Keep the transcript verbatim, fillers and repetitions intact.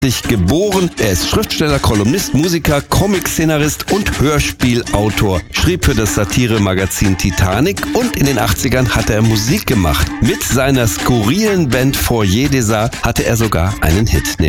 geboren. Er ist Schriftsteller, Kolumnist, Musiker, Comic-Szenarist und Hörspielautor. Schrieb für das Satire-Magazin Titanic und in den achtzigern hatte er Musik gemacht. Mit seiner skurrilen Band Foyer des Arts hatte er sogar einen Hit, nämlich